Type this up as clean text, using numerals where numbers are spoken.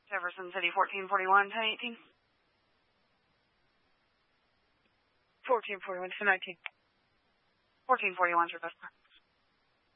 Jefferson City, 1441, 1018. 1441, 1019. 1441 is your best car.